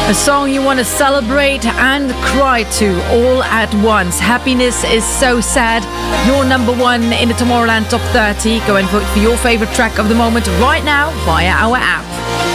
A song you want to celebrate and cry to all at once. Happiness is so sad. Your number one in the Tomorrowland Top 30. Go and vote for your favorite track of the moment right now via our app.